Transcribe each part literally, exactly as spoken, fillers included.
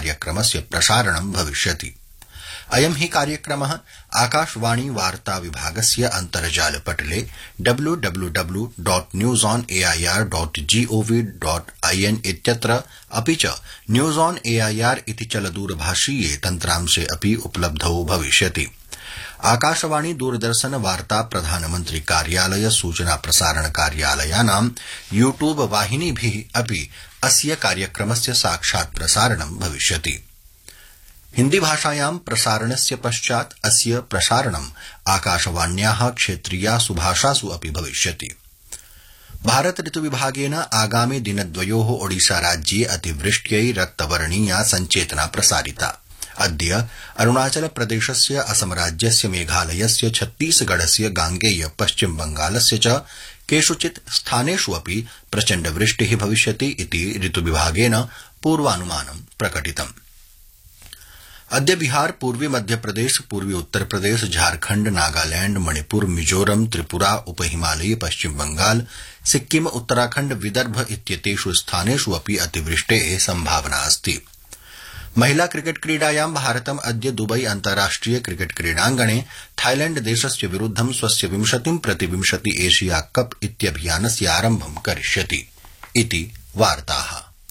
कार्यक्रमस्य प्रसारणं भविष्यति। अयं हि कार्यक्रमः आकाशवाणी वार्ता विभागस्य अन्तर्जालपटले W W W dot news on AIR dot gov dot IN इत्यत्र अपि च न्यूज ऑन एआईआर इति चलदूरभाषीये तन्त्रांशे अपि उपलब्धौ भविष्यति। आकाशवाणी दूरदर्शन वार्ता प्रधानमन्त्री कार्यालय सूचना प्रसारण कार्यालयानां यूट्यूब वाहिनीभिः अपि अस्य कार्यक्रमस्य साक्षात् प्रसारणं भविष्यति। हिन्दी भाषायां प्रसारणस्य पश्चात् अस्य प्रसारणम् आकाशवाण्याः क्षेत्रीयासु भाषासु अपि भविष्यति। भारत ऋतुविभागेन आगामि दिनद्वयोः ओडिशा राज्ये अतिवृष्ट्यै रक्तवर्णीया सञ्चेतना प्रसारिता। अद्य अरुणाचल प्रदेशस्य असम राज्यस्य मेघालयस्य छत्तीसगढ़स्य गांगेय पश्चिम बंगालस्य च केषुचित् स्थानेषु अपि प्रचण्ड वृष्टिः भविष्यति इति ऋतुविभागेन पूर्वानुमानं प्रकटितम्। अद्य बिहार, पूर्वी मध्यप्रदेश, पूर्वी उत्तरप्रदेश, झारखण्ड, नागालैंड, मणिपुर, मिजोरम, त्रिपुरा, उपहिमालयी पश्चिम बंगाल, सिक्किम, उत्तराखण्ड, विदर्भ इत्येतेषु स्थानेषु अपि अतिवृष्टेः सम्भावना अस्ति। महिला क्रिकेट क्रीडायां भारतम् अद्य दुबई अन्ताराष्ट्रिय क्रिकेट क्रीडाङ्गणे थाईलैंड देशस्य विरुद्धं स्वस्य विंशतिं प्रतिविंशति एशिया कप इत्यभियानस्य आरम्भं करिष्यति इति वार्ताः।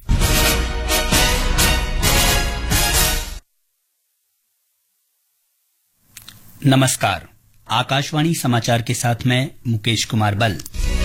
नमस्कार, आकाशवाणी समाचार के साथ मैं मुकेश कुमार बल।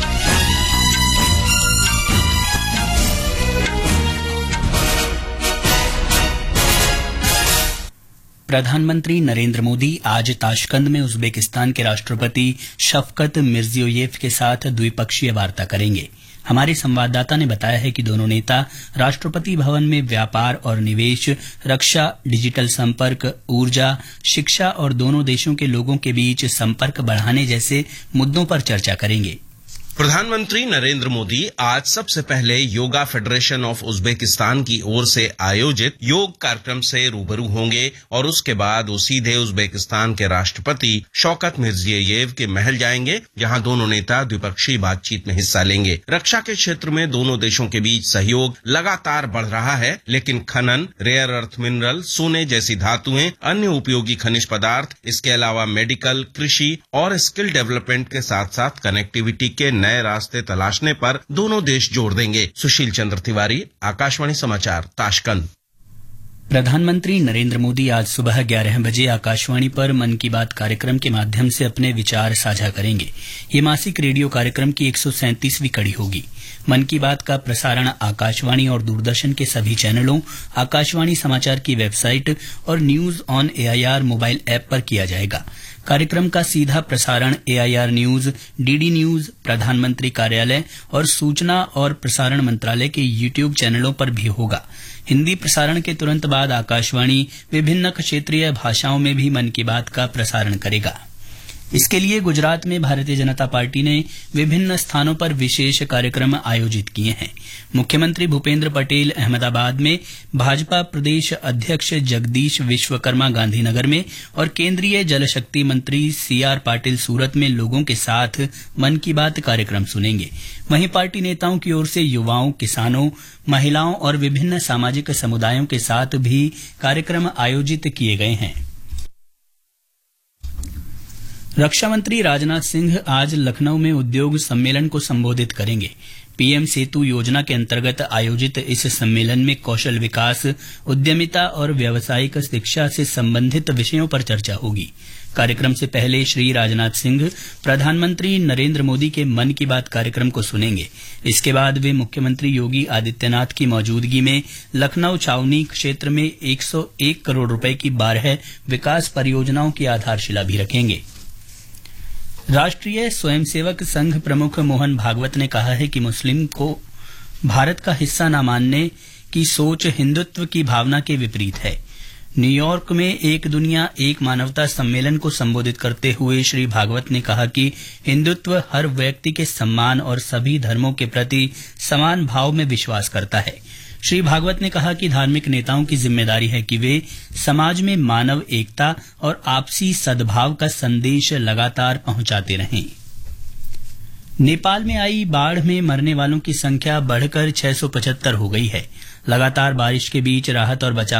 प्रधानमंत्री नरेंद्र मोदी आज ताशकंद में उज्बेकिस्तान के राष्ट्रपति शफकत मिर्जियोयेव के साथ द्विपक्षीय वार्ता करेंगे। हमारे संवाददाता ने बताया है कि दोनों नेता राष्ट्रपति भवन में व्यापार और निवेश, रक्षा, डिजिटल संपर्क, ऊर्जा, शिक्षा और दोनों देशों के लोगों के बीच संपर्क बढ़ाने जैसे मुद्दों पर चर्चा करेंगे। प्रधानमंत्री नरेंद्र मोदी आज सबसे पहले योगा फेडरेशन ऑफ उज्बेकिस्तान की ओर से आयोजित योग कार्यक्रम से रूबरू होंगे और उसके बाद वो सीधे उज्बेकिस्तान के राष्ट्रपति शौकत मिर्जियोयेव के महल जाएंगे, जहां दोनों नेता द्विपक्षीय बातचीत में हिस्सा लेंगे। रक्षा के क्षेत्र में दोनों देशों के बीच सहयोग लगातार बढ़ रहा है, लेकिन खनन, रेयर अर्थ मिनरल, सोने जैसी धातुएं, अन्य उपयोगी खनिज पदार्थ, इसके अलावा मेडिकल, कृषि और स्किल डेवलपमेंट के साथ साथ कनेक्टिविटी के नए रास्ते तलाशने पर दोनों देश जोर देंगे। सुशील चंद्र तिवारी, आकाशवाणी समाचार, ताशकंद। प्रधानमंत्री नरेंद्र मोदी आज सुबह ग्यारह बजे आकाशवाणी पर मन की बात कार्यक्रम के माध्यम से अपने विचार साझा करेंगे। ये मासिक रेडियो कार्यक्रम की एक सौ सैंतीसवीं कड़ी होगी। मन की बात का प्रसारण आकाशवाणी और दूरदर्शन के सभी चैनलों, आकाशवाणी समाचार की वेबसाइट और news on AIR mobile app पर किया जाएगा। कार्यक्रम का सीधा प्रसारण एआईआर न्यूज, डीडी न्यूज, प्रधानमंत्री कार्यालय और सूचना और प्रसारण मंत्रालय के यूट्यूब चैनलों पर भी होगा। हिंदी प्रसारण के तुरंत बाद आकाशवाणी विभिन्न क्षेत्रीय भाषाओं में भी मन की बात का प्रसारण करेगा। इसके लिए गुजरात में भारतीय जनता पार्टी ने विभिन्न स्थानों पर विशेष कार्यक्रम आयोजित किए हैं। मुख्यमंत्री भूपेंद्र पटेल अहमदाबाद में, भाजपा प्रदेश अध्यक्ष जगदीश विश्वकर्मा गांधीनगर में और केंद्रीय जल शक्ति मंत्री सी आर पाटिल सूरत में लोगों के साथ मन की बात कार्यक्रम सुनेंगे। वहीं पार्टी नेताओं की ओर से युवाओं, किसानों, महिलाओं और विभिन्न सामाजिक समुदायों के साथ भी कार्यक्रम आयोजित किए गए हैं। रक्षा मंत्री राजनाथ सिंह आज लखनऊ में उद्योग सम्मेलन को संबोधित करेंगे। पीएम सेतु योजना के अंतर्गत आयोजित इस सम्मेलन में कौशल विकास, उद्यमिता और व्यावसायिक शिक्षा से संबंधित विषयों पर चर्चा होगी। कार्यक्रम से पहले श्री राजनाथ सिंह प्रधानमंत्री नरेंद्र मोदी के मन की बात कार्यक्रम को सुनेंगे। इसके बाद वे मुख्यमंत्री योगी आदित्यनाथ की मौजूदगी में लखनऊ छावनी क्षेत्र में एक सौ एक करोड़ रुपए की बारह विकास परियोजनाओं की आधारशिला भी रखेंगे। राष्ट्रीय स्वयंसेवक संघ प्रमुख मोहन भागवत ने कहा है कि मुस्लिम को भारत का हिस्सा न मानने की सोच हिंदुत्व की भावना के विपरीत है। न्यूयॉर्क में एक दुनिया एक मानवता सम्मेलन को संबोधित करते हुए श्री भागवत ने कहा कि हिंदुत्व हर व्यक्ति के सम्मान और सभी धर्मों के प्रति समान भाव में विश्वास करता है। श्री भागवत ने कहा कि धार्मिक नेताओं की जिम्मेदारी है कि वे समाज में मानव एकता और आपसी सद्भाव का संदेश लगातार पहुंचाते रहें। नेपाल में आई बाढ़ में मरने वालों की संख्या बढ़कर छह सौ पचहत्तर हो गई है। लगातार बारिश के बीच राहत और बचाव